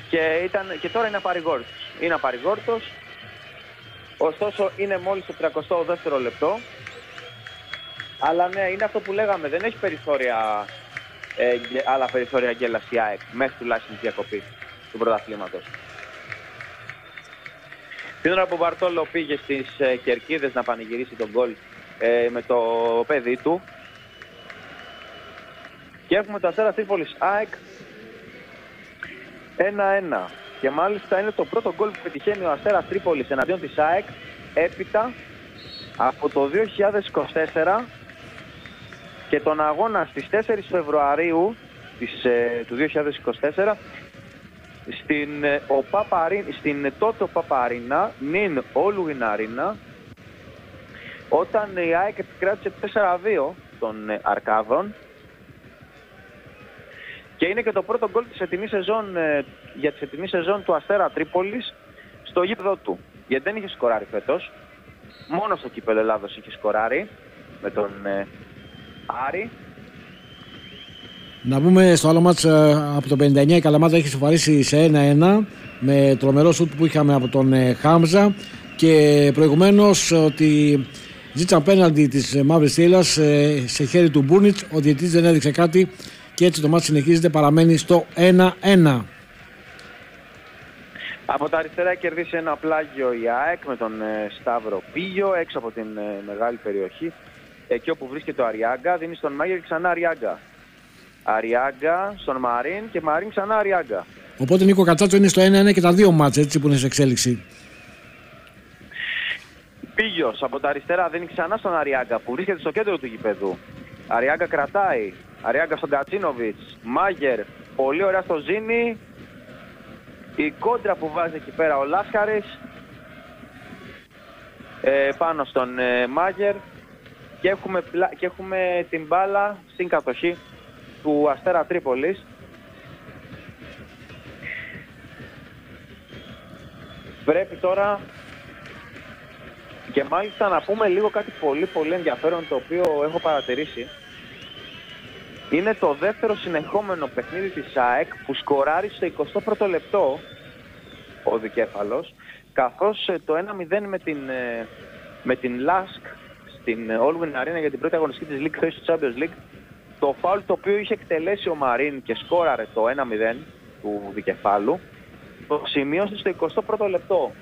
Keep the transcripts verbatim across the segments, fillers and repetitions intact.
και, ήταν, και τώρα είναι απαρηγόρητος. Είναι απαρηγόρητος, ωστόσο είναι μόλις το τριακοστό δεύτερο λεπτό. Αλλά ναι, είναι αυτό που λέγαμε, δεν έχει περιθώρια, ε, άλλα περιθώρια γκέλας η ΑΕΚ μέχρι τουλάχιστον τη διακοπή του πρωταθλήματος. Την ώρα που ο Μπαρτόλο πήγε στις ε, Κερκίδες να πανηγυρίσει τον γκολ ε, με το παιδί του. Και έχουμε το Αστέρας Τρίπολης ΑΕΚ ένα ένα. Και μάλιστα είναι το πρώτο γκολ που πετυχαίνει ο Αστέρας Τρίπολης εναντίον της ΑΕΚ έπειτα από το δύο χιλιάδες είκοσι τέσσερα και τον αγώνα στις τέσσερις Φεβρουαρίου της, ε, του δύο χιλιάδες είκοσι τέσσερα στην, ε, ο Παπαρί, στην τότε Παπαρίνα, νυν Όλουιν Αρίνα, όταν η ΑΕΚ επικράτησε τέσσερα δύο των ε, Αρκάδων. Και είναι και το πρώτο γκολ της ετοιμής σεζόν, ε, για τη ετοιμή σεζόν του Αστέρα Τρίπολης στο γήπεδο του. Γιατί δεν είχε σκοράρει φέτος. Μόνο στο κύπελλο Ελλάδος είχε σκοράρει με τον ε, Άρη. Να πούμε στο άλλο μάτς από το πενήντα εννιά η Καλαμάτα έχει σοφαρίσει σε ένα ένα με τρομερό σουτ που είχαμε από τον ε, Χάμζα και προηγουμένως ότι ζήτησαν πέναλτι της Μαύρης Θύελλας ε, σε χέρι του Μπούρνιτς. Ο διαιτητής δεν έδειξε κάτι και έτσι το μάτς συνεχίζεται, παραμένει στο ένα ένα. Από τα αριστερά κερδίσει ένα πλάγιο η ΑΕΚ με τον ε, Σταύρο Πίγιο έξω από την ε, μεγάλη περιοχή. Εκεί όπου βρίσκεται ο Αριάγκα, δίνει στον Μάγερ και ξανά Αριάγκα. Αριάγκα στον Μαρίν και Μαρίν ξανά Αριάγκα. Οπότε Νίκο Κατσάτσο είναι στο ένα ένα και τα δύο μάτς έτσι που είναι σε εξέλιξη. Πίγιος από τα αριστερά δίνει ξανά στον Αριάγκα που βρίσκεται στο κέντρο του γηπέδου. Αριάγκα κρατάει. Αριάγκα στον Κατσίνοβιτς. Μάγερ πολύ ωραία στο Ζήνη. Η κόντρα που βάζει εκεί πέρα ο Λάσκαρης ε, πάνω στον ε, Μάγερ και έχουμε, και έχουμε την μπάλα στην κατοχή του Αστέρα Τρίπολης. Πρέπει τώρα και μάλιστα να πούμε λίγο κάτι πολύ πολύ ενδιαφέρον το οποίο έχω παρατηρήσει. Είναι το δεύτερο συνεχόμενο παιχνίδι της ΑΕΚ που σκοράρει στο εικοστό πρώτο λεπτό ο δικέφαλος, καθώς το ένα μηδέν με την, με την Λάσκ στην Όλουιν Αρίνα για την πρώτη αγωνιστική της League θέση του Champions League, το φάουλ το οποίο είχε εκτελέσει ο Μαρίν και σκόραρε το ένα μηδέν του δικεφάλου, το σημείωσε στο εικοστό πρώτο λεπτό.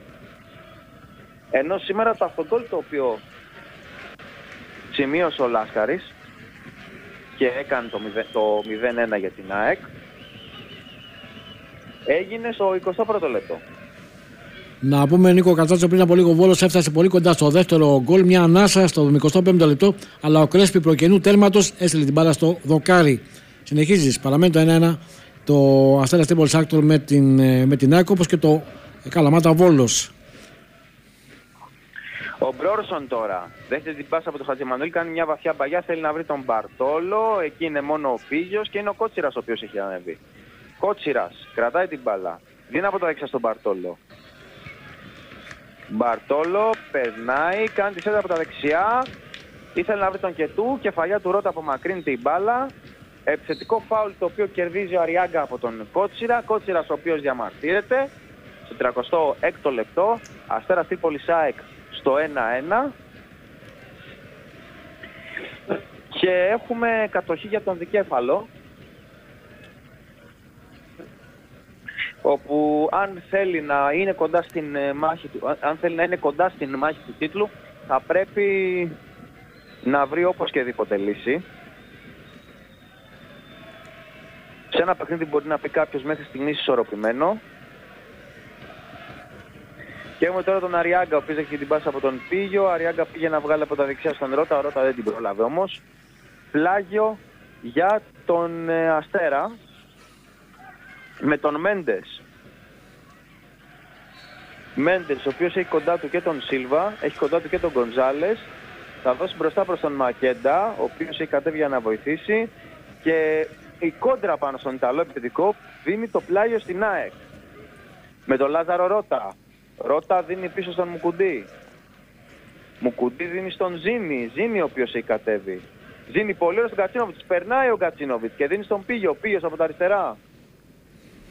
Ενώ σήμερα το αυτογκόλ το οποίο σημείωσε ο Λάσκαρης και έκανε το μηδέν ένα για την ΑΕΚ έγινε στο εικοστό πρώτο λεπτό. Να πούμε Νίκο Κατσάτσο, πριν από λίγο ο Βόλος έφτασε πολύ κοντά στο δεύτερο γκολ, μια ανάσα στο εικοστό πέμπτο λεπτό, αλλά ο Κρέσπι προκαινού τέρματος έστειλε την μπάλα στο δοκάρι. Συνεχίζεις, παραμένει το ένα ένα το Αστέρας Τρίπολης Άκτορ με την, με την ΑΕΚ, όπως και το Καλαμάτα Βόλος. Ο Μπρόρσον τώρα δέχεται την πάσα από τον Χατζημανουήλ, κάνει μια βαθιά μπαγιά, θέλει να βρει τον Μπαρτόλο, εκεί είναι μόνο ο Πίγιος και είναι ο Κότσιρας ο οποίος έχει ανέβει. Κότσιρας κρατάει την μπάλα, δίνει από τα δεξιά στον Μπαρτόλο. Μπαρτόλο περνάει, κάνει τη σέντα από τα δεξιά, ήθελε να βρει τον Κετού, κεφαλιά του Ρώτα απομακρύνει την μπάλα. Επιθετικό φάουλ το οποίο κερδίζει ο Αριάγκα από τον Κότσιρα, Κότσιρας ο οποίος διαμαρτύρεται στο τριακοστό έκτο λεπτό, Αστέρας Τρίπολης ΑΕΚ στο ένα ένα και έχουμε κατοχή για τον δικέφαλο, όπου αν θέλει να είναι κοντά στην μάχη του, αν θέλει να είναι κοντά στην μάχη του τίτλου, θα πρέπει να βρει οπωσδήποτε λύση. Σε ένα παιχνίδι μπορεί να πει κάποιος μέχρι στιγμής ισορροπημένο. Και έχουμε τώρα τον Αριάγκα, ο οποίος έχει την πάσα από τον Πίγιο. Ο Αριάγκα πήγε να βγάλει από τα δεξιά στον Ρώτα, ο Ρώτα δεν την πρόλαβε όμως. Πλάγιο για τον ε, Αστέρα με τον Μέντες. Μέντες, ο οποίος έχει κοντά του και τον Σίλβα, έχει κοντά του και τον Γκονζάλες. Θα δώσει μπροστά προς τον Μακέντα, ο οποίος έχει κατέβει για να βοηθήσει. Και η κόντρα πάνω στον Ιταλό επιθετικό δίνει το πλάγιο στην ΑΕΚ. Με τον Λάζαρο Ρώτα. Ρώτα δίνει πίσω στον Μουκουντή. Μουκουντή δίνει στον Ζήνη. Ζήνη ο οποίος έχει κατέβει. Ζήνη πολύ ωραία στον Κατσίνοβιτς. Περνάει ο Κατσίνοβιτς και δίνει στον Πίγιο. Ο Πίγιος από τα αριστερά.